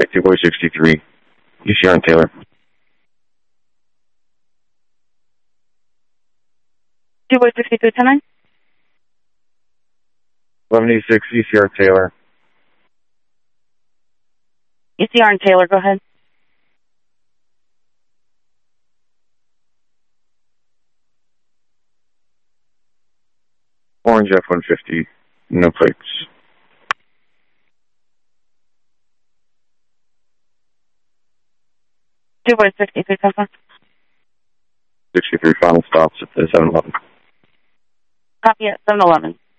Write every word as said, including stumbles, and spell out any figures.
Boy sixty-three, U C R and Taylor. Two Boy sixty-three, ten nine. eleven eighty-six, U C R Taylor. U C R and Taylor, go ahead. Orange F one fifty, no plates. Two Boy sixty-three, ten four. sixty-three, final stops at the seven eleven. Copy at seven eleven.